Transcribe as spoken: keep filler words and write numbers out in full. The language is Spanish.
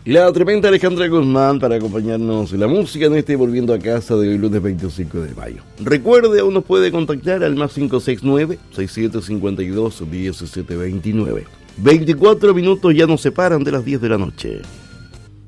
La tremenda Alejandra Guzmán para acompañarnos en la música en este Volviendo a Casa de hoy lunes veinticinco de mayo. Recuerde, aún nos puede contactar al más cinco seis nueve, seis siete cinco dos, uno siete dos nueve. veinticuatro minutos ya nos separan de las diez de la noche.